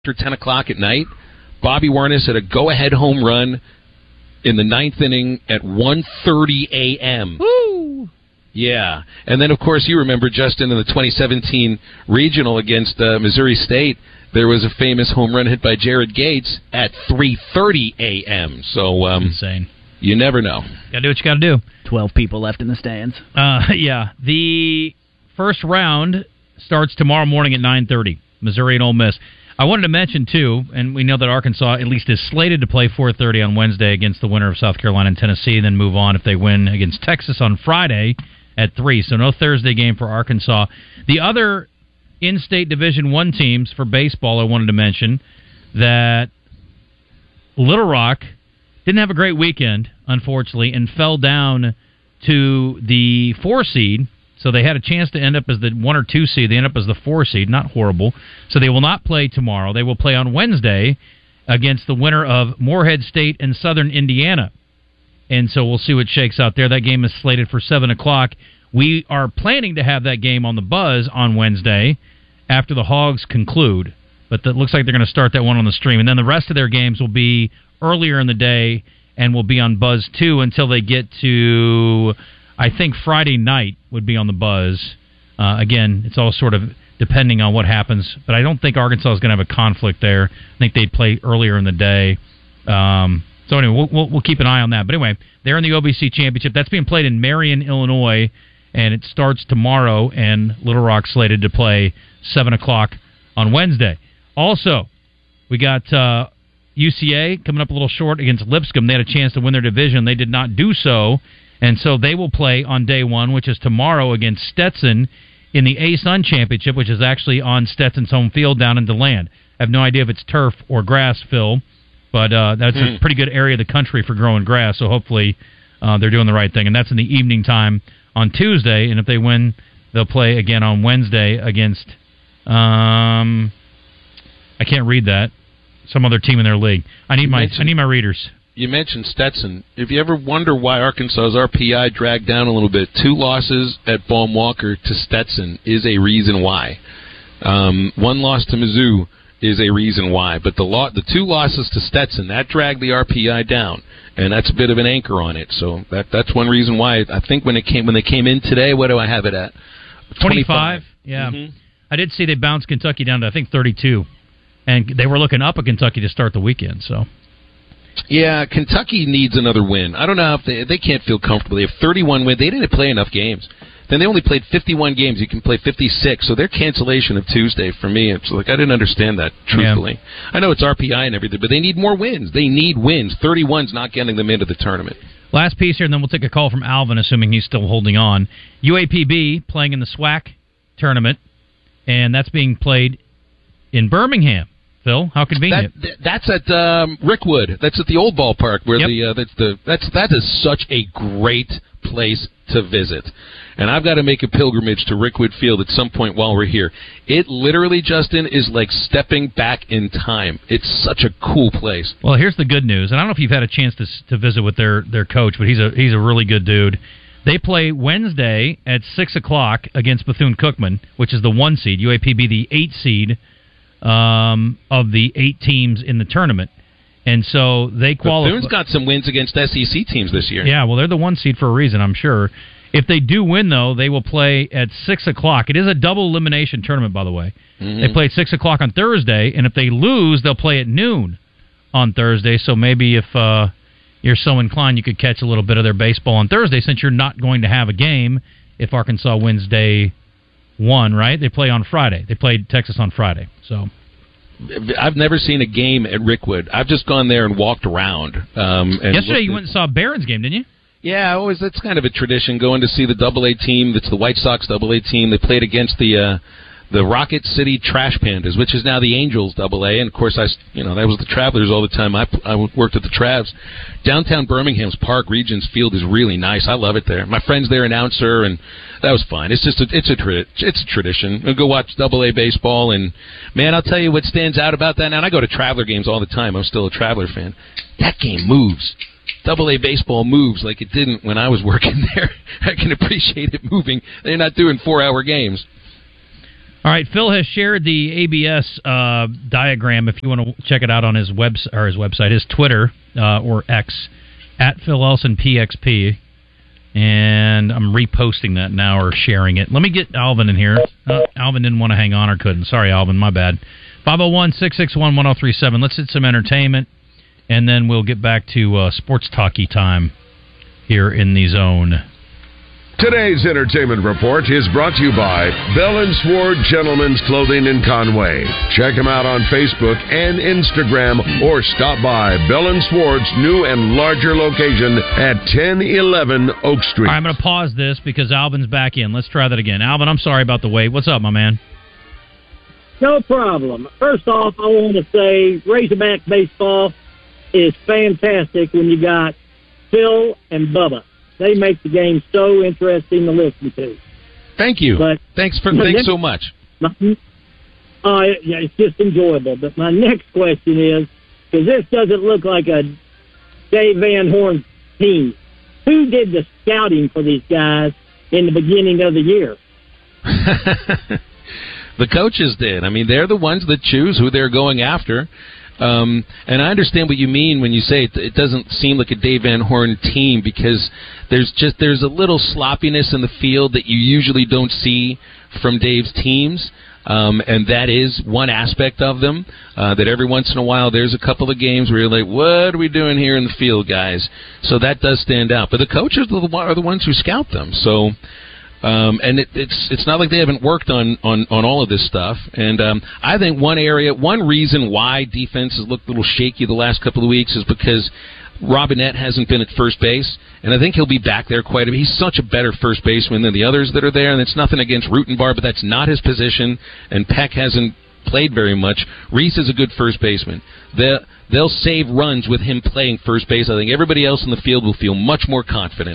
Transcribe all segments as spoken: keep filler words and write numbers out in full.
after ten o'clock at night, Bobby Warnes had a go-ahead home run in the ninth inning at one thirty a.m. Woo! Yeah. And then, of course, you remember, Justin, in the twenty seventeen regional against uh, Missouri State, there was a famous home run hit by Jared Gates at three thirty a.m. So, um, insane. You never know. Gotta do what you gotta do. Twelve people left in the stands. Uh, yeah. The first round starts tomorrow morning at nine thirty. Missouri and Ole Miss. I wanted to mention, too, and we know that Arkansas at least is slated to play four thirty on Wednesday against the winner of South Carolina and Tennessee, and then move on if they win against Texas on Friday at three. So no Thursday game for Arkansas. The other in-state Division I teams for baseball I wanted to mention that Little Rock didn't have a great weekend, unfortunately, and fell down to the four seed. So they had a chance to end up as the one or two seed. They end up as the four seed. Not horrible. So they will not play tomorrow. They will play on Wednesday against the winner of Morehead State and Southern Indiana. And so we'll see what shakes out there. That game is slated for seven o'clock. We are planning to have that game on the Buzz on Wednesday after the Hogs conclude. But it looks like they're going to start that one on the stream. And then the rest of their games will be earlier in the day and will be on Buzz two until they get to, I think, Friday night would be on the Buzz. Uh, again, it's all sort of depending on what happens. But I don't think Arkansas is going to have a conflict there. I think they'd play earlier in the day. Um, so anyway, we'll, we'll, we'll keep an eye on that. But anyway, they're in the O B C Championship. That's being played in Marion, Illinois, and it starts tomorrow, and Little Rock slated to play seven o'clock on Wednesday. Also, we got uh, U C A coming up a little short against Lipscomb. They had a chance to win their division. They did not do so, and so they will play on day one, which is tomorrow, against Stetson in the A-Sun Championship, which is actually on Stetson's home field down in DeLand. I have no idea if it's turf or grass, Phil, but uh, that's mm. a pretty good area of the country for growing grass, so hopefully uh, they're doing the right thing. And that's in the evening time on Tuesday, and if they win, they'll play again on Wednesday against, um, I can't read that, some other team in their league. I need my I need my readers. You mentioned Stetson. If you ever wonder why Arkansas's R P I dragged down a little bit, two losses at Baum Walker to Stetson is a reason why. Um, one loss to Mizzou is a reason why. But the lo- the two losses to Stetson, that dragged the R P I down, and that's a bit of an anchor on it. So that that's one reason why. I think when it came when they came in today, what do I have it at? twenty-five Yeah. Mm-hmm. I did see they bounced Kentucky down to, I think, thirty-two And they were looking up at Kentucky to start the weekend, so... Yeah, Kentucky needs another win. I don't know if they they can't feel comfortable. They have thirty-one wins. They didn't play enough games. Then they only played fifty-one games. You can play fifty-six. So their cancellation of Tuesday, for me, it's like I didn't understand that, truthfully. Yeah. I know it's R P I and everything, but they need more wins. They need wins. thirty-one's not getting them into the tournament. Last piece here, and then we'll take a call from Alvin, assuming he's still holding on. U A P B playing in the SWAC tournament, and that's being played in Birmingham. Phil, how convenient. That, that's at um, Rickwood. That's at the old ballpark where yep. the uh, that's the that's that is such a great place to visit. And I've got to make a pilgrimage to Rickwood Field at some point while we're here. It literally, Justin, is like stepping back in time. It's such a cool place. Well, here's the good news. And I don't know if you've had a chance to to visit with their, their coach, but he's a he's a really good dude. They play Wednesday at six o'clock against Bethune-Cookman, which is the one seed. U A P B, the eight seed. Um, of the eight teams in the tournament. And so they qualify. Bethune-Cookman's got some wins against S E C teams this year. Yeah, well, they're the one seed for a reason, I'm sure. If they do win, though, they will play at six o'clock. It is a double elimination tournament, by the way. Mm-hmm. They play at six o'clock on Thursday, and if they lose, they'll play at noon on Thursday. So maybe if uh, you're so inclined, you could catch a little bit of their baseball on Thursday, since you're not going to have a game if Arkansas wins day one, right? They play on Friday. They played Texas on Friday. So I've never seen a game at Rickwood. I've just gone there and walked around. Um, and Yesterday you went and saw a Barons game, didn't you? Yeah, always. That's kind of a tradition, going to see the Double A team. That's the White Sox Double A team. They played against the uh, the Rocket City Trash Pandas, which is now the Angels Double A. And of course, I you know that was the Travelers all the time. I I worked at the Travs. Downtown Birmingham's Park Regions Field is really nice. I love it there. My friend's their announcer, and that was fun. It's just a, it's a tra- it's a tradition. I'll go watch Double A baseball, and man, I'll tell you what stands out about that. Now, and I go to Traveler games all the time. I'm still a Traveler fan. That game moves. Double A baseball moves like it didn't when I was working there. I can appreciate it moving. They're not doing four-hour games. All right, Phil has shared the A B S uh, diagram. If you want to check it out on his web or his website, his Twitter uh, or X at Phil Elson P X P, and I'm reposting that now or sharing it. Let me get Alvin in here. Uh, Alvin didn't want to hang on or couldn't. Sorry, Alvin, my bad. five oh one, six six one, one oh three seven. Let's hit some entertainment, and then we'll get back to uh, sports talky time here in the zone. Today's entertainment report is brought to you by Bell and Sword Gentlemen's Clothing in Conway. Check them out on Facebook and Instagram, or stop by Bell and Sword's new and larger location at ten eleven Oak Street. All right, I'm going to pause this because Alvin's back in. Let's try that again. Alvin, I'm sorry about the wait. What's up, my man? No problem. First off, I want to say Razorback baseball is fantastic when you got Phil and Bubba. They make the game so interesting to listen to. Thank you. But thanks for thanks next, so much. My, uh, yeah, it's just enjoyable. But my next question is, because this doesn't look like a Dave Van Horn team, who did the scouting for these guys in the beginning of the year? The coaches did. I mean, they're the ones that choose who they're going after. Um, and I understand what you mean when you say it, it doesn't seem like a Dave Van Horn team, because there's just there's a little sloppiness in the field that you usually don't see from Dave's teams, um, and that is one aspect of them. Uh, that every once in a while there's a couple of games where you're like, what are we doing here in the field, guys? So that does stand out. But the coaches are the, are the ones who scout them. So. Um, and it, it's it's not like they haven't worked on, on, on all of this stuff. And um, I think one area, one reason why defense has looked a little shaky the last couple of weeks is because Robinette hasn't been at first base, and I think he'll be back there quite a bit. He's such a better first baseman than the others that are there, and it's nothing against Rutenbar, but that's not his position, and Peck hasn't played very much. Reese is a good first baseman. They'll, they'll save runs with him playing first base. I think everybody else in the field will feel much more confident.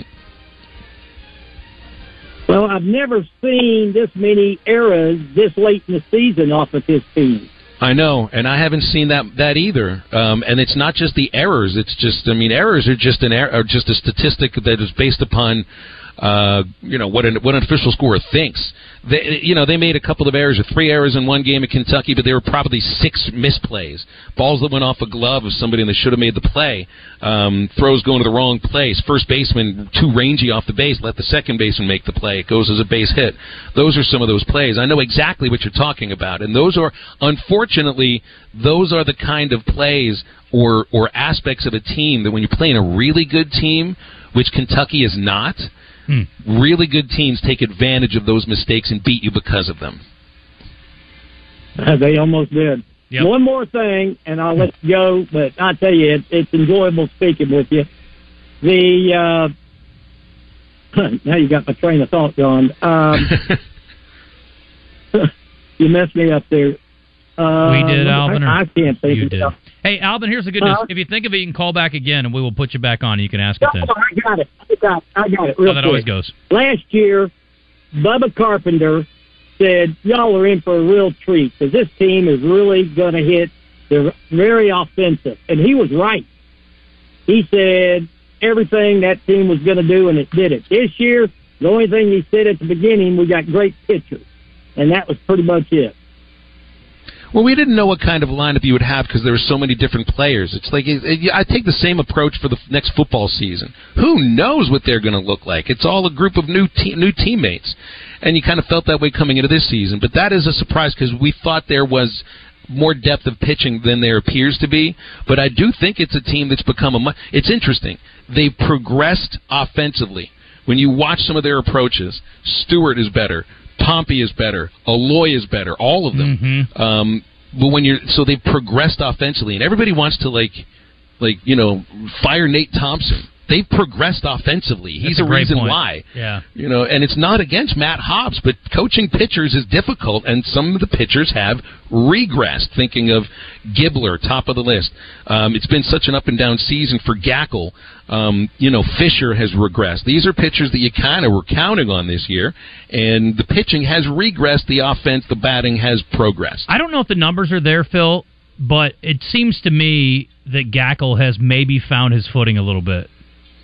Well, I've never seen this many errors this late in the season off of his team. I know, and I haven't seen that that either. Um, and it's not just the errors; it's just, I mean, errors are just an er- are just a statistic that is based upon, uh, you know, what an what an official scorer thinks. They, you know, they made a couple of errors, or three errors in one game at Kentucky, but there were probably six misplays. Balls that went off a glove of somebody and they should have made the play. Um, throws going to the wrong place. First baseman too rangy off the base, let the second baseman make the play. It goes as a base hit. Those are some of those plays. I know exactly what you're talking about, and those are, unfortunately, those are the kind of plays or or aspects of a team that when you're playing a really good team, which Kentucky is not. Hmm. Really good teams take advantage of those mistakes and beat you because of them. Uh, they almost did. Yep. One more thing, and I'll let you go, but I tell you, it, it's enjoyable speaking with you. The uh, now you got my train of thought gone. Um, you messed me up there. Uh, we did, Alvin. I, I can't think you of did. stuff. Hey, Alvin, here's the good news. Uh, if you think of it, you can call back again, and we will put you back on. You can ask it then. No, I got it. I got it. I got it. Real How that quick. always goes. Last year, Bubba Carpenter said, y'all are in for a real treat because this team is really going to hit. They're very offensive. And he was right. He said everything that team was going to do, and it did it. This year, the only thing he said at the beginning, we got great pitchers. And that was pretty much it. Well, we didn't know what kind of lineup you would have because there were so many different players. It's like it, it, I take the same approach for the next football season. Who knows what they're going to look like? It's all a group of new te- new teammates, and you kind of felt that way coming into this season. But that is a surprise because we thought there was more depth of pitching than there appears to be. But I do think it's a team that's become a. Mu- it's interesting. They've progressed offensively. When you watch some of their approaches, Stewart is better. Pompey is better. Aloy is better. All of them. Mm-hmm. Um, but when you're so they've progressed offensively, and everybody wants to like, like you know, fire Nate Thompson. They've progressed offensively. He's That's a, a great reason point. why. Yeah. You know, and it's not against Matt Hobbs, but coaching pitchers is difficult, and some of the pitchers have regressed. Thinking of Gibbler, top of the list. Um, it's been such an up and down season for Gackle. Um, you know, Fisher has regressed. These are pitchers that you kind of were counting on this year, and the pitching has regressed. The offense, the batting has progressed. I don't know if the numbers are there, Phil, but it seems to me that Gackle has maybe found his footing a little bit.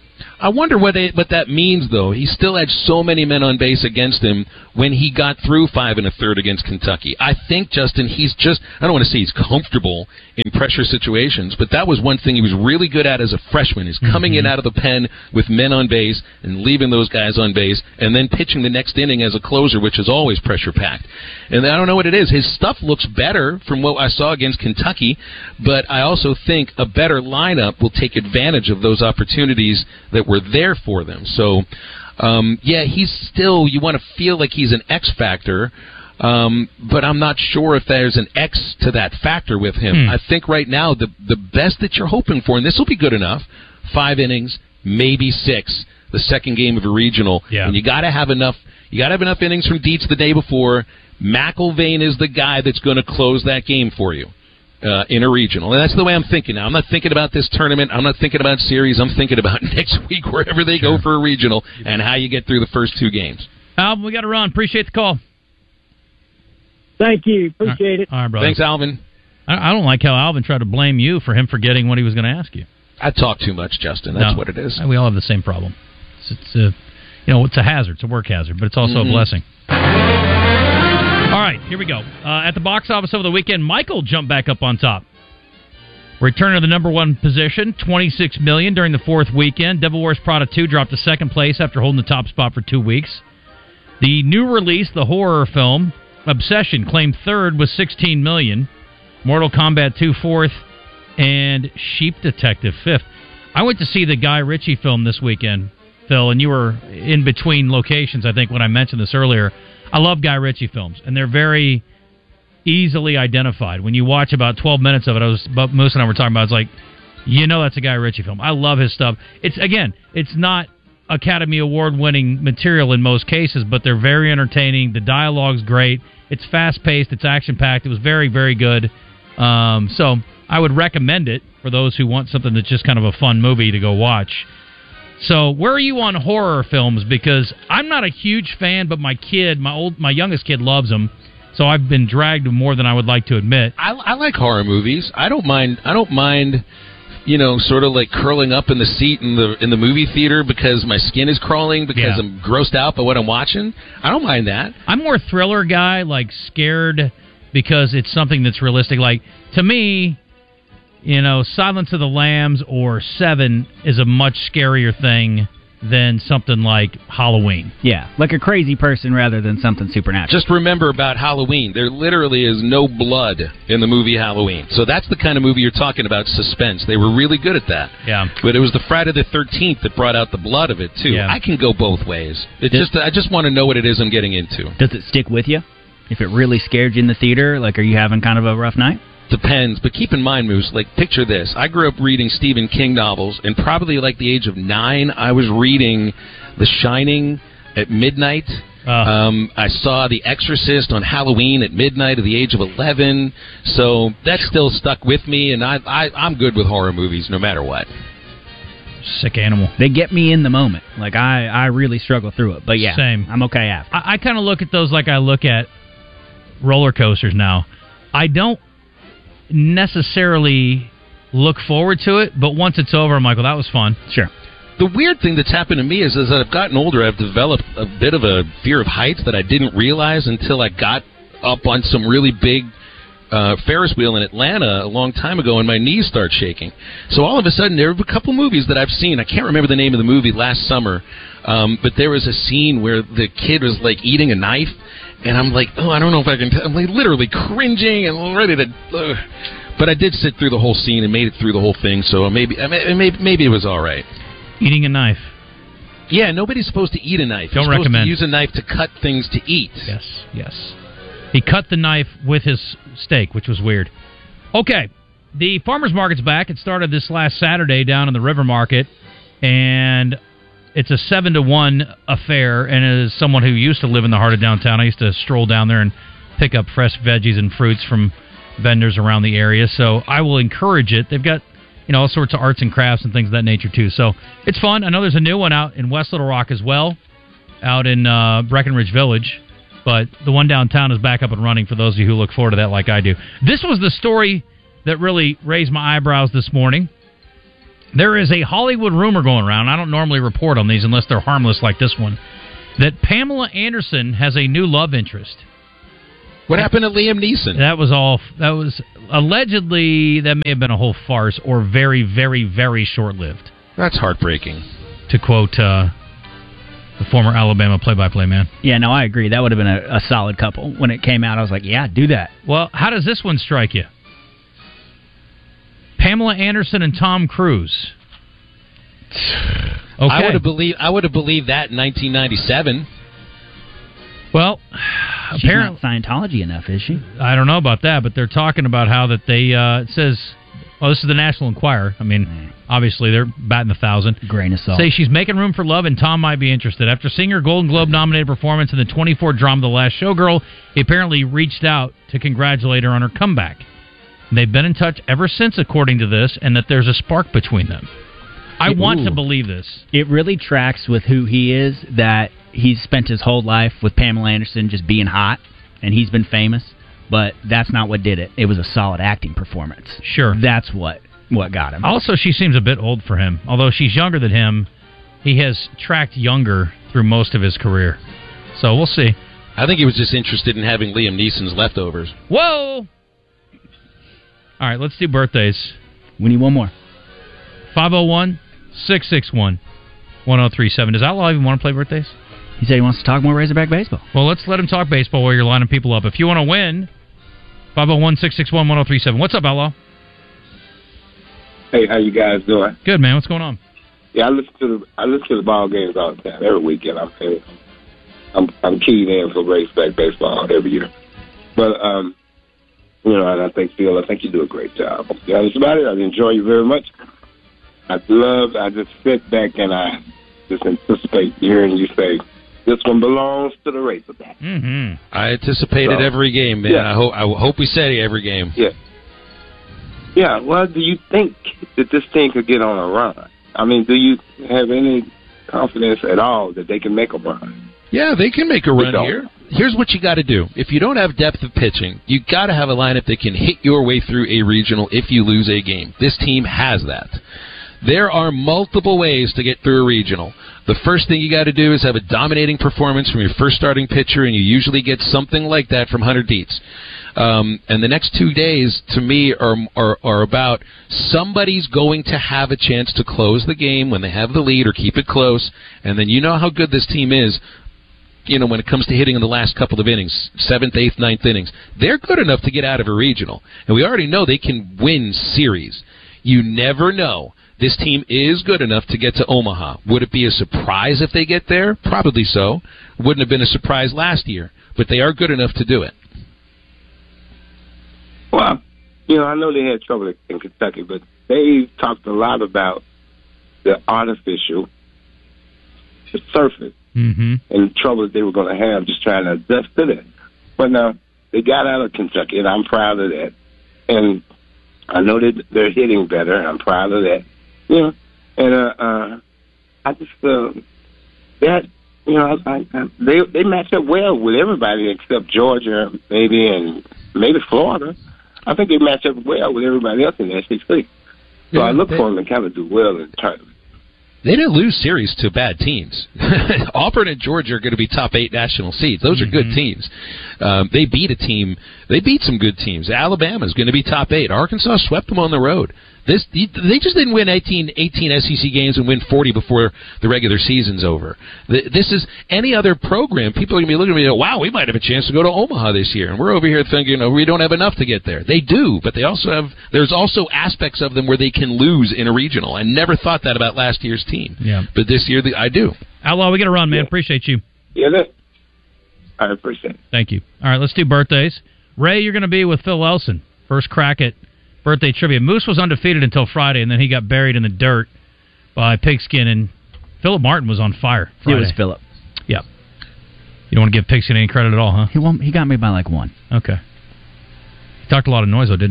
I wonder what it, what that means, though. He still had so many men on base against him when he got through five and a third against Kentucky. I think, Justin, he's just, I don't want to say he's comfortable in pressure situations, but that was one thing he was really good at as a freshman, is coming mm-hmm. in out of the pen with men on base and leaving those guys on base and then pitching the next inning as a closer, which is always pressure-packed. And I don't know what it is. His stuff looks better from what I saw against Kentucky, but I also think a better lineup will take advantage of those opportunities that were there for them. So, um, yeah, he's still, you want to feel like he's an X factor, um, but I'm not sure if there's an X to that factor with him. Hmm. I think right now the the best that you're hoping for, and this will be good enough, five innings, maybe six, the second game of a regional, yeah. and you got to have enough. You got to have enough innings from Dietz the day before. McIlvain is the guy that's going to close that game for you. Uh, in a regional. And that's the way I'm thinking now. I'm not thinking about this tournament. I'm not thinking about series. I'm thinking about next week, wherever they sure. go for a regional, and how you get through the first two games. Alvin, we got to run. Appreciate the call. Thank you. Appreciate it. All right, brother. Thanks, Alvin. I, I don't like how Alvin tried to blame you for him forgetting what he was going to ask you. I talk too much, Justin. That's no, what it is. We all have the same problem. It's, it's a, you know, it's a hazard. It's a work hazard, but it's also mm-hmm. a blessing. All right, here we go. Uh, at the box office over the weekend, Michael jumped back up on top. Return to the number one position, twenty-six million dollars during the fourth weekend. Devil Wears Prada two dropped to second place after holding the top spot for two weeks. The new release, the horror film, Obsession, claimed third with sixteen million dollars. Mortal Kombat two fourth, and Sheep Detective fifth. I went to see the Guy Ritchie film this weekend, Phil, and you were in between locations, I think, when I mentioned this earlier. I love Guy Ritchie films, and they're very easily identified. When you watch about twelve minutes of it, I was, Moose and I were talking about, it's like, you know that's a Guy Ritchie film. I love his stuff. It's, again, it's not Academy Award-winning material in most cases, but they're very entertaining. The dialogue's great. It's fast-paced. It's action-packed. It was very, very good. Um, so I would recommend it for those who want something that's just kind of a fun movie to go watch. So where are you on horror films? Because I'm not a huge fan, but my kid, my old, my youngest kid loves them. So I've been dragged more than I would like to admit. I, I like horror movies. I don't mind. I don't mind, you know, sort of like curling up in the seat in the in the movie theater because my skin is crawling because yeah. I'm grossed out by what I'm watching. I don't mind that. I'm more thriller guy, like scared because it's something that's realistic. Like to me, you know, Silence of the Lambs or Seven is a much scarier thing than something like Halloween. Yeah, like a crazy person rather than something supernatural. Just remember about Halloween, there literally is no blood in the movie Halloween. So that's the kind of movie you're talking about, suspense. They were really good at that. Yeah. But it was the Friday the thirteenth that brought out the blood of it, too. Yeah. I can go both ways. It does, just I just want to know what it is I'm getting into. Does it stick with you? If it really scared you in the theater, like, are you having kind of a rough night? Depends, but keep in mind, Moose, like, picture this. I grew up reading Stephen King novels, and probably like the age of nine, I was reading The Shining at midnight. Uh. Um, I saw The Exorcist on Halloween at midnight at the age of eleven, so that still stuck with me, and I, I, I'm good with horror movies no matter what. Sick animal. They get me in the moment. Like, I, I really struggle through it, but yeah, Same. I'm okay after. I, I kind of look at those like I look at roller coasters now. I don't necessarily look forward to it, but once it's over, I'm like, well, that was fun. Sure. The weird thing that's happened to me is as I've gotten older, I've developed a bit of a fear of heights that I didn't realize until I got up on some really big uh, Ferris wheel in Atlanta a long time ago, and my knees start shaking. So all of a sudden, there were a couple movies that I've seen. I can't remember the name of the movie last summer, um, but there was a scene where the kid was like eating a knife, and I'm like, oh, I don't know if I can. T-. I'm like literally cringing and ready to. Uh, but I did sit through the whole scene and made it through the whole thing, so maybe maybe maybe it was all right. Eating a knife. Yeah, nobody's supposed to eat a knife. Don't You're recommend. Supposed to use a knife to cut things to eat. Yes, yes. He cut the knife with his steak, which was weird. Okay, the farmers market's back. It started this last Saturday down in the River Market, and it's a seven to one affair. And as someone who used to live in the heart of downtown, I used to stroll down there and pick up fresh veggies and fruits from vendors around the area. So I will encourage it. They've got, you know, all sorts of arts and crafts and things of that nature too. So it's fun. I know there's a new one out in West Little Rock as well, out in uh, Breckenridge Village. But the one downtown is back up and running for those of you who look forward to that like I do. This was the story that really raised my eyebrows this morning. There is a Hollywood rumor going around. I don't normally report on these unless they're harmless like this one. That Pamela Anderson has a new love interest. What happened to Liam Neeson? That was all. That was allegedly, that may have been a whole farce or very, very, very short-lived. That's heartbreaking. To quote uh, the former Alabama play-by-play man. Yeah, no, I agree. That would have been a, a solid couple. When it came out, I was like, yeah, do that. Well, how does this one strike you? Pamela Anderson and Tom Cruise. Okay. I would have believed. I would have believed that in nineteen ninety-seven. Well, She's apparently not Scientology enough, is she? I don't know about that, but they're talking about how that they. Uh, it says, well, this is the National Enquirer. I mean, mm. obviously they're batting a thousand. Grain of salt. Say she's making room for love, and Tom might be interested. After seeing her Golden Globe nominated performance in the twenty-four drama The Last Showgirl, he apparently reached out to congratulate her on her comeback. They've been in touch ever since, according to this, and that there's a spark between them. I it, want ooh. to believe this. It really tracks with who he is, that he's spent his whole life with Pamela Anderson just being hot, and he's been famous, but that's not what did it. It was a solid acting performance. Sure. That's what, what got him. Also, she seems a bit old for him. Although she's younger than him, he has tracked younger through most of his career. So we'll see. I think he was just interested in having Liam Neeson's leftovers. Whoa! All right, let's do birthdays. We need one more. five oh one, six six one, one oh three seven. Does Outlaw even want to play birthdays? He said he wants to talk more Razorback baseball. Well, let's let him talk baseball while you're lining people up. If you want to win, five oh one, six six one, one oh three seven. What's up, Outlaw? Hey, how you guys doing? Good, man. What's going on? Yeah, I listen to the I listen to the ball games all the time, every weekend. I'm I'm I'm keyed in for Razorback baseball every year. But um, you know, and I think Phil, I think you do a great job. To be honest about it, I enjoy you very much. I love. I just sit back and I just anticipate hearing you say, "This one belongs to the Razorback." Mm-hmm. I anticipated so, every game, man. Yeah. I hope. I hope we said it every game. Yeah. Yeah. Well, do you think that this team could get on a run? I mean, do you have any confidence at all that they can make a run? Yeah, they can make a run here. Here's what you got to do. If you don't have depth of pitching, you got to have a lineup that can hit your way through a regional if you lose a game. This team has that. There are multiple ways to get through a regional. The first thing you got to do is have a dominating performance from your first starting pitcher, and you usually get something like that from Hunter Dietz. Um, and the next two days, to me, are, are are about somebody's going to have a chance to close the game when they have the lead or keep it close, and then you know how good this team is. You know, when it comes to hitting in the last couple of innings, seventh, eighth, ninth innings, they're good enough to get out of a regional. And we already know they can win series. You never know. This team is good enough to get to Omaha. Would it be a surprise if they get there? Probably so. Wouldn't have been a surprise last year. But they are good enough to do it. Well, you know, I know they had trouble in Kentucky, but they talked a lot about the artificial surface. Mm-hmm. And the trouble that they were going to have just trying to adjust to that. But now, they got out of Kentucky, and I'm proud of that. And I know that they're hitting better, and I'm proud of that. You know, and uh, uh, I just, uh, that, you know, I, I, they they match up well with everybody except Georgia, maybe, and maybe Florida. I think they match up well with everybody else in the S E C. So yeah, I look they, for them to kind of do well in the tournament. They didn't lose series to bad teams. Auburn and Georgia are going to be top eight national seeds. Those are mm-hmm. good teams. Um, they beat a team. They beat some good teams. Alabama is going to be top eight. Arkansas swept them on the road. This they just didn't win eighteen, eighteen S E C games and win forty before the regular season's over. This is any other program. People are going to be looking at me and go, wow, we might have a chance to go to Omaha this year. And we're over here thinking, oh, we don't have enough to get there. They do, but they also have. There's also aspects of them where they can lose in a regional. I never thought that about last year's team. Yeah. But this year, I do. Outlaw, we got to run, man. Yeah. Appreciate you. Yeah, that, I appreciate it. Thank you. All right, let's do birthdays. Ray, you're going to be with Phil Elson. First crack at birthday trivia. Moose was undefeated until Friday, and then he got buried in the dirt by Pigskin, and Philip Martin was on fire Friday. It was Philip. Yep. You don't want to give Pigskin any credit at all, huh? He won, he got me by like one. Okay. He talked a lot of noise, though, didn't he?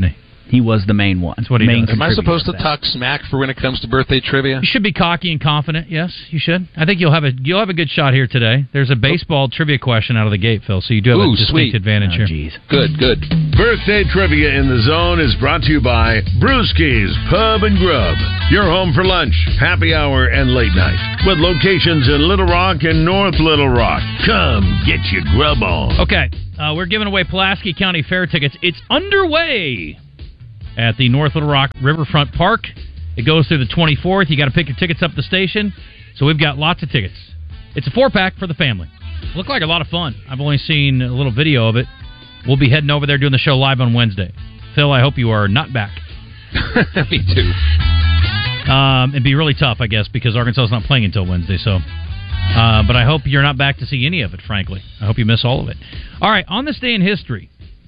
He was the main one. That's what he main does. Am I supposed to that. talk smack for when it comes to birthday trivia? You should be cocky and confident. Yes, you should. I think you'll have a you'll have a good shot here today. There's a baseball trivia question out of the gate, Phil. So you do have Ooh, a distinct sweet. advantage Oh, here. geez. Good, good. Birthday Trivia in the Zone is brought to you by Brewski's Pub and Grub. Your home for lunch, happy hour, and late night. With locations in Little Rock and North Little Rock. Come get your grub on. Okay, uh, we're giving away Pulaski County Fair tickets. It's underway at the North Little Rock Riverfront Park. It goes through the twenty-fourth. You got to pick your tickets up at the station. So we've got lots of tickets. It's a four-pack for the family. Looked like a lot of fun. I've only seen a little video of it. We'll be heading over there doing the show live on Wednesday. Phil, I hope you are not back. Me too. Um, it'd be really tough, I guess, because Arkansas is not playing until Wednesday. So, uh, but I hope you're not back to see any of it, frankly. I hope you miss all of it. All right, on this day in history,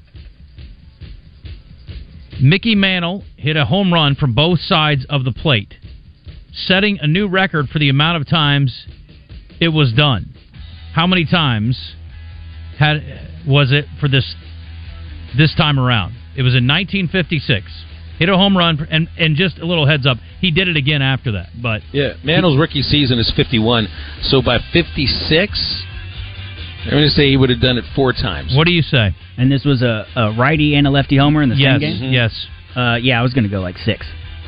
Mickey Mantle hit a home run from both sides of the plate, setting a new record for the amount of times it was done. How many times had was it for this this time around? It was in nineteen fifty-six. Hit a home run, and and just a little heads up, he did it again after that. But Yeah, Mantle's rookie season is fifty-one, so by fifty-six, I'm going to say he would have done it four times. what do you say? And this was a, a righty and a lefty homer in the Yes, same game? Mhm. yes. Uh, yeah, I was going to go like six.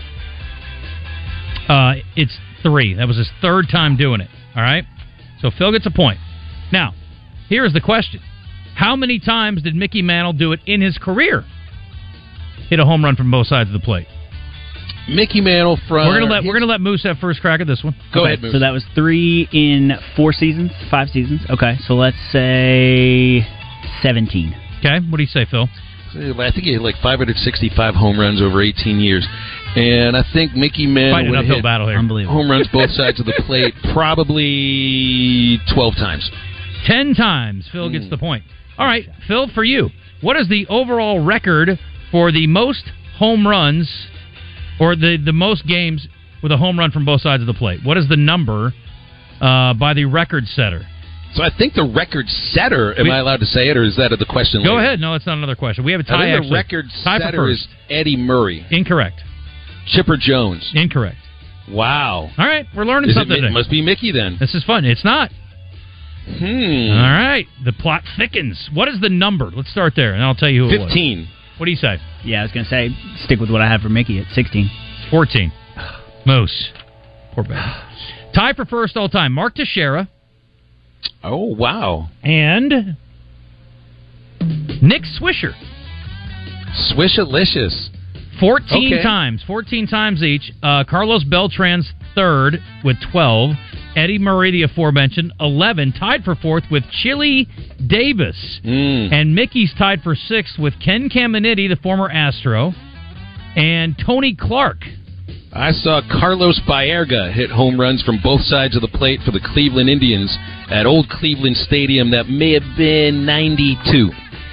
Uh, it's three. That was his third time doing it. All right? So Phil gets a point. Now, here's the question. How many times did Mickey Mantle do it in his career? Hit a home run from both sides of the plate. Mickey Mantle from... We're gonna let we're gonna let Moose have first crack at this one. Go Okay, ahead, Moose. So that was three in four seasons, five seasons. Okay, so let's say seventeen. Okay, what do you say, Phil? I think he had like five hundred sixty-five home runs over eighteen years. And I think Mickey Mantle Fighting an would uphill hit battle here. Unbelievable. home runs both sides of the plate probably twelve times. Ten times. Phil gets the point. All right, Phil, for you, what is the overall record for the most home runs, or the, the most games with a home run from both sides of the plate? What is the number uh, by the record setter? So I think the record setter, am We- I allowed to say it, or is that the question Go later? ahead. No, it's not another question. We have a I tie, think actually. the record tie for setter first. is Eddie Murray. Incorrect. Chipper Jones. Incorrect. Wow. All right, we're learning Is it, something it today. must be Mickey then. This is fun. It's not. Hmm. All right. The plot thickens. What is the number? Let's start there, and I'll tell you who it was. fifteen. What do you say? Yeah, I was going to say, stick with what I have for Mickey at sixteen. fourteen. Moose. Poor baby. Tie for first all time. Mark Teixeira Oh, wow. and Nick Swisher. Swishalicious. fourteen Okay. times. fourteen times each. Uh, Carlos Beltran's third with twelve. Eddie Murray, the aforementioned, eleven. Tied for fourth with Chili Davis. Mm. And Mickey's tied for sixth with Ken Caminiti, the former Astro, and Tony Clark. I saw Carlos Baerga hit home runs from both sides of the plate for the Cleveland Indians at Old Cleveland Stadium. That may have been ninety-two.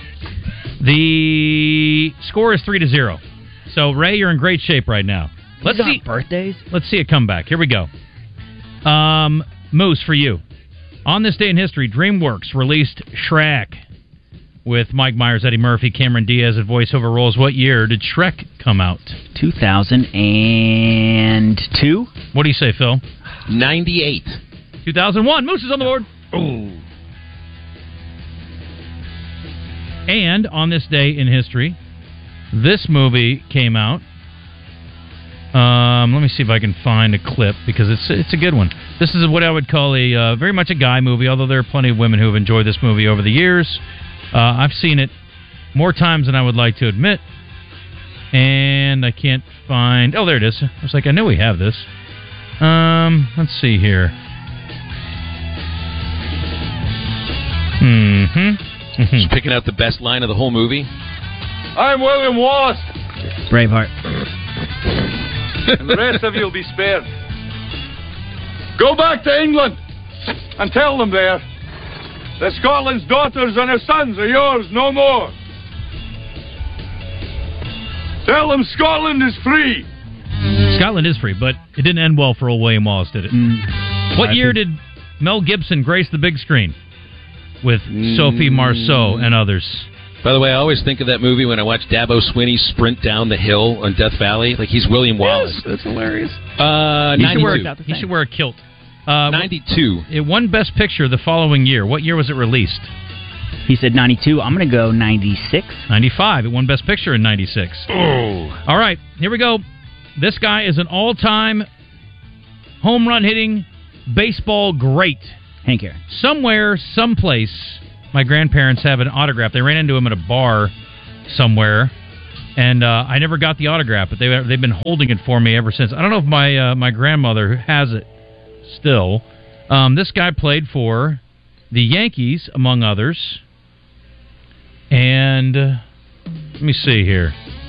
The score is three to zero. So Ray, you're in great shape right now. Let's These see. aren't birthdays? Let's see a comeback. Here we go. Um, Moose, for you. On this day in history, DreamWorks released Shrek with Mike Myers, Eddie Murphy, Cameron Diaz at voiceover roles. What year did Shrek come out? two thousand two? What do you say, Phil? ninety-eight. two thousand one. Moose is on the board. Ooh. And on this day in history, this movie came out. Um, let me see if I can find a clip because it's it's a good one. This is what I would call a uh, very much a guy movie, although there are plenty of women who have enjoyed this movie over the years. Uh, I've seen it more times than I would like to admit, and I can't find. Oh, there it is. I was like, I know we have this. Um, let's see here. Mm-hmm. Just picking out the best line of the whole movie. I'm William Wallace, Braveheart. and the rest of you will be spared. Go back to England and tell them there that Scotland's daughters and her sons are yours no more. Tell them Scotland is free. Scotland is free, but it didn't end well for old William Wallace, did it? Mm. What I year think- did Mel Gibson grace the big screen with Mm. Sophie Marceau and others? By the way, I always think of that movie when I watch Dabo Swinney sprint down the hill on Death Valley. Like he's William Wallace. Yes, that's hilarious. Uh, He should, wear, ninety-two. he should wear a kilt. Uh, ninety-two. It won Best Picture the following year. What year was it released? He said ninety-two. I'm going to go ninety-six. ninety-five. It won Best Picture in ninety-six. Oh. All right, here we go. This guy is an all-time home run hitting baseball great. Hank Aaron. Somewhere, someplace, my grandparents have an autograph. They ran into him at a bar somewhere, and uh, I never got the autograph, but they, they've been holding it for me ever since. I don't know if my uh, my grandmother has it still. Um, this guy played for the Yankees, among others. And uh, let me see here.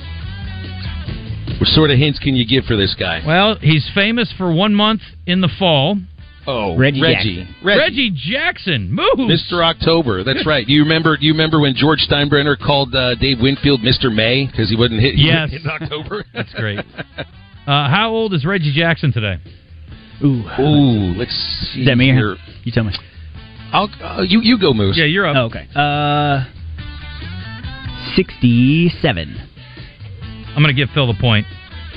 What sort of hints can you give for this guy? Well, he's famous for one month in the fall. Oh, Reggie Reggie. Jackson. Reggie. Reggie Jackson, move, Mister October. That's right. Do you remember? Do you remember when George Steinbrenner called uh, Dave Winfield Mister May because he wouldn't hit? Yes. in October. That's great. Uh, how old is Reggie Jackson today? Ooh. Ooh, let's see. Is that me? here. You tell me. I'll, uh, you you go, Moose. Yeah, you're up. Oh, okay. Uh, sixty-seven. I'm going to give Phil the point.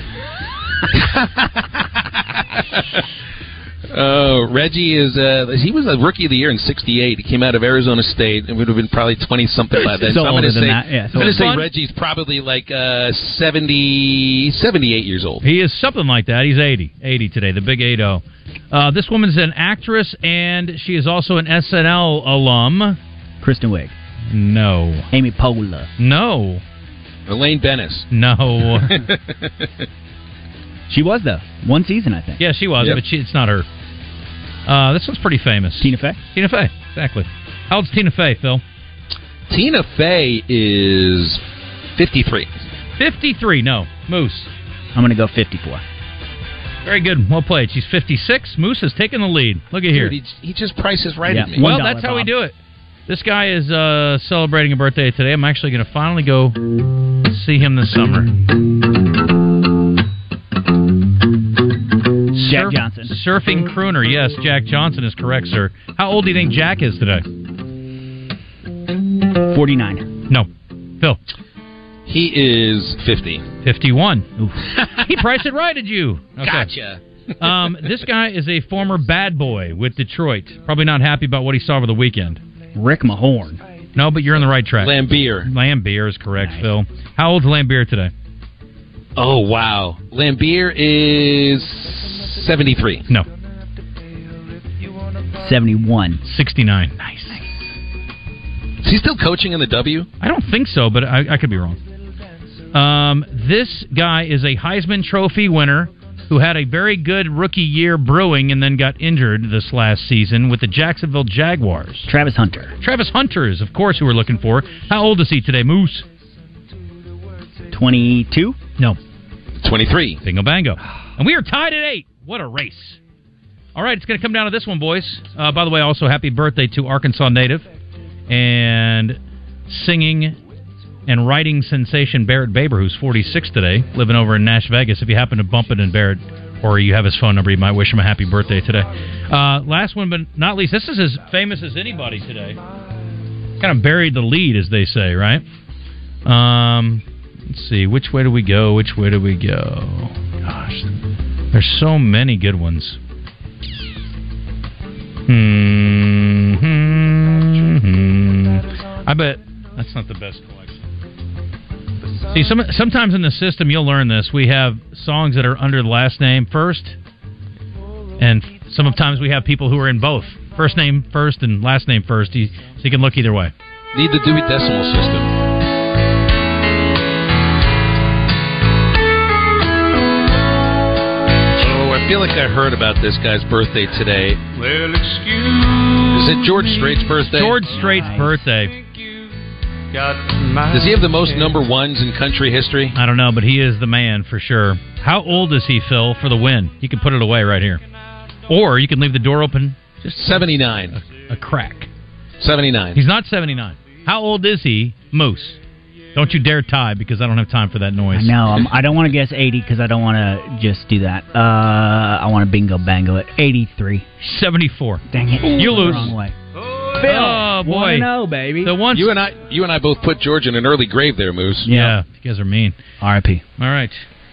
Uh, Reggie is, uh, he was a Rookie of the Year in sixty-eight. He came out of Arizona State and would have been probably twenty-something by then. So So I'm going to older than say, that, yeah, so I'm going to older. say Reggie's probably like uh, seventy, seventy-eight years old. He is something like that. He's eighty. eighty today, the big eight oh. Uh, this woman's an actress, and she is also an S N L alum. Kristen Wiig. No. Amy Poehler. No. Elaine Bennis. No. She was, though. One season, I think. Yeah, she was, Yep. but she, it's not her. Uh, this one's pretty famous. Tina Fey? Tina Fey, exactly. How old's Tina Fey, Phil? Tina Fey is fifty-three. fifty-three, no. Moose. I'm going to go fifty-four. Very good. Well played. She's fifty-six. Moose has taken the lead. Look at here. Dude, he, he just prices right Yeah. at me. One Well, dollar, that's how we Bob. do it. This guy is uh, celebrating a birthday today. I'm actually going to finally go see him this summer. Jack Surf- Johnson. Surfing crooner. Yes, Jack Johnson is correct, sir. How old do you think Jack is today? forty-nine. No. Phil. He is fifty. fifty-one. Oof. He priced it right, did you? Okay. Gotcha. Um, this guy is a former bad boy with Detroit. Probably not happy about what he saw over the weekend. Rick Mahorn. No, but you're on the right track. Lambier. Lambier is correct, Nice. Phil. How old's Lambier today? Oh, wow. Lambier is seventy-three. No. seventy-one. sixty-nine. Nice. Is he still coaching in the W? I don't think so, but I, I could be wrong. Um, this guy is a Heisman Trophy winner who had a very good rookie year brewing and then got injured this last season with the Jacksonville Jaguars. Travis Hunter. Travis Hunter is, of course, who we're looking for. How old is he today, Moose? twenty-two. No. twenty-three. Bingo bango. And we are tied at eight. What a race. All right, it's going to come down to this one, boys. Uh, by the way, also happy birthday to Arkansas native and singing and writing sensation Barrett Baber, who's forty-six today, living over in Nash Vegas. If you happen to bump into Barrett or you have his phone number, you might wish him a happy birthday today. Uh, last one, but not least, this is as famous as anybody today. Kind of buried the lead, as they say, right? Um, let's see. Which way do we go? Which way do we go? Gosh, there's so many good ones. Hmm. hmm, hmm. I bet that's not the best collection. See, some, sometimes in the system, you'll learn this. We have songs that are under the last name first, and sometimes we have people who are in both. First name first and last name first. You, so you can look either way. Need the Dewey Decimal System. Oh, I feel like I heard about this guy's birthday today. Well, excuse Is it George Strait's birthday? George Strait's birthday. Does he have the most number ones in country history? I don't know, but he is the man for sure. How old is he, Phil, for the win? You can put it away right here. Or you can leave the door open just seventy-nine. A, a crack. seventy-nine. He's not seventy-nine. How old is he, Moose? Don't you dare tie, because I don't have time for that noise. No, I'm, I don't want to guess eighty because I don't want to just do that. Uh, I want to bingo bango it. eighty-three. seventy-four. Dang it. You lose. Wrong way. Phil. Oh boy, one and oh, baby. So once you and I, you and I both put George in an early grave there, Moose. Yeah, you guys are mean. R I P All right.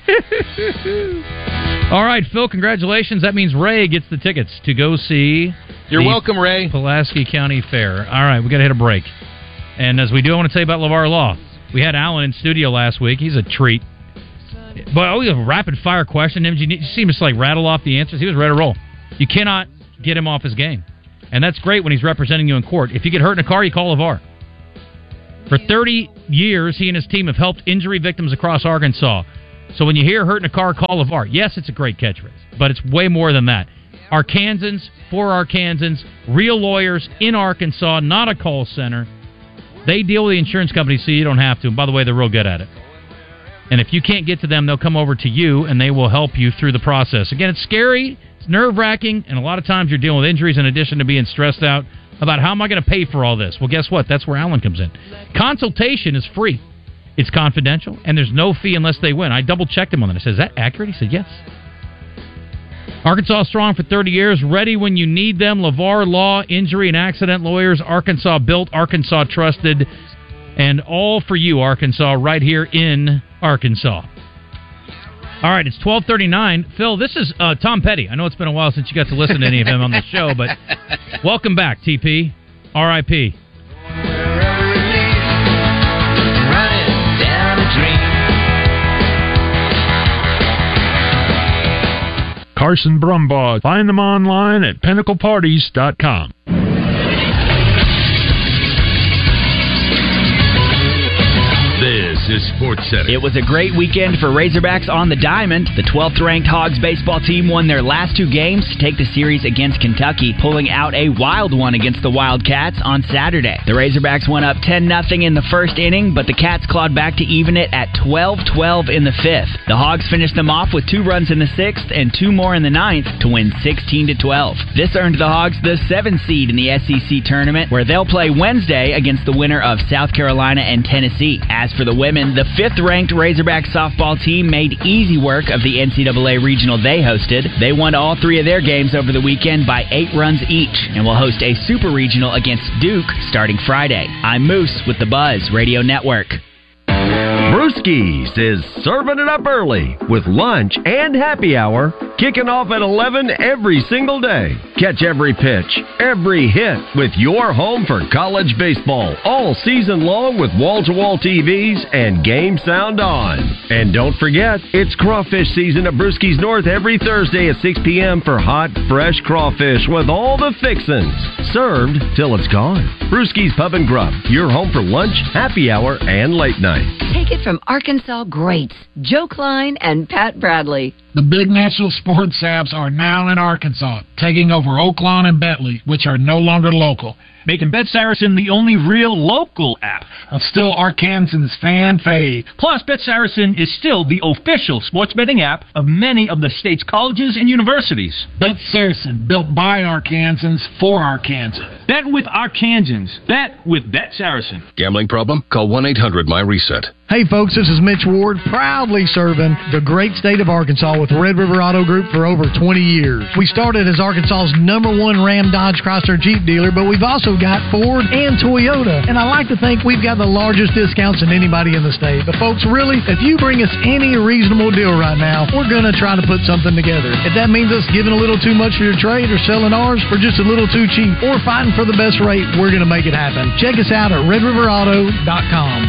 All right, Phil, congratulations. That means Ray gets the tickets to go see You're the welcome, Ray. Pulaski County Fair. All right, we got to hit a break. And as we do, I want to tell you about LeVar Law. We had Alan in studio last week. He's a treat. But oh, we have a rapid-fire question. Did you see him just like rattle off the answers? He was ready to roll. You cannot get him off his game. And that's great when he's representing you in court. If you get hurt in a car, you call LeVar. For thirty years, he and his team have helped injury victims across Arkansas. So when you hear hurt in a car, call LeVar. Yes, it's a great catchphrase, but it's way more than that. Arkansans, for Arkansans, real lawyers in Arkansas, not a call center. They deal with the insurance company so you don't have to. And by the way, they're real good at it. And if you can't get to them, they'll come over to you, and they will help you through the process. Again, it's scary, it's nerve-wracking, and a lot of times you're dealing with injuries in addition to being stressed out about how am I going to pay for all this. Well, guess what? That's where Alan comes in. Consultation is free. It's confidential, and there's no fee unless they win. I double-checked him on that. I said, is that accurate? He said, yes. Arkansas strong for thirty years, ready when you need them. LeVar Law, injury and accident lawyers, Arkansas built, Arkansas trusted, and all for you, Arkansas, right here in Arkansas. All right, it's twelve thirty-nine. Phil, this is uh, Tom Petty. I know it's been a while since you got to listen to any of him on the show, but welcome back, T P. R I P Carson Brumbaugh. Find them online at pinnacle parties dot com. This is SportsCenter. It was a great weekend for Razorbacks on the diamond. The twelfth-ranked Hogs baseball team won their last two games to take the series against Kentucky, pulling out a wild one against the Wildcats on Saturday. The Razorbacks went up ten nothing in the first inning, but the Cats clawed back to even it at twelve twelve in the fifth. The Hogs finished them off with two runs in the sixth and two more in the ninth to win sixteen to twelve. This earned the Hogs the seventh seed in the S E C tournament, where they'll play Wednesday against the winner of South Carolina and Tennessee. As for the women, the fifth-ranked Razorback softball team made easy work of the N C double A regional they hosted. They won all three of their games over the weekend by eight runs each and will host a super regional against Duke starting Friday. I'm Moose with the Buzz Radio Network. Brewski's is serving it up early with lunch and happy hour kicking off at eleven every single day. Catch every pitch, every hit with your home for college baseball all season long with wall-to-wall T Vs and game sound on. And don't forget, it's crawfish season at Brewski's North every Thursday at six p.m. for hot, fresh crawfish with all the fixins. Served till it's gone. Brewski's Pub and Grub, your home for lunch, happy hour, and late night. Take it from Arkansas greats, Joe Klein and Pat Bradley. The big national sports apps are now in Arkansas, taking over Oaklawn and Bentley, which are no longer local, making Bet Saracen the only real local app. And still Arkansans' fan fave. Plus, Bet Saracen is still the official sports betting app of many of the state's colleges and universities. Bet Saracen, built by Arkansans for Arkansans. Bet with Arkansans. Bet with Bet Saracen. Gambling problem? Call one eight hundred my reset. Hey folks, this is Mitch Ward, proudly serving the great state of Arkansas with Red River Auto Group for over twenty years. We started as Arkansas's number one Ram Dodge Chrysler Jeep dealer, but we've also got Ford and Toyota. And I like to think we've got the largest discounts than anybody in the state. But folks, really, if you bring us any reasonable deal right now, we're going to try to put something together. If that means us giving a little too much for your trade or selling ours for just a little too cheap or fighting for the best rate, we're going to make it happen. Check us out at red river auto dot com.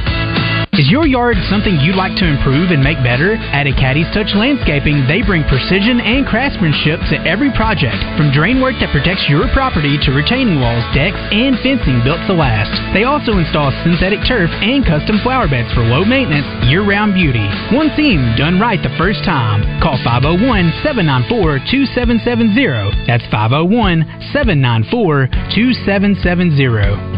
Is your yard something you'd like to improve and make better? At Acadie's Touch Landscaping, they bring precision and craftsmanship to every project, from drain work that protects your property to retaining walls, decks, and fencing built to last. They also install synthetic turf and custom flower beds for low maintenance, year-round beauty. One theme done right the first time. Call five oh one, seven nine four, two seven seven zero. That's five oh one, seven nine four, two seven seven zero.